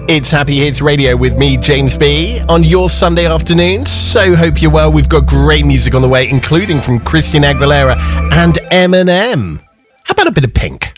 It's Happy Hits Radio with me, James B, on your Sunday afternoon. So hope you're well. We've got great music on the way, including from Christina Aguilera and Eminem. How about a bit of Pink?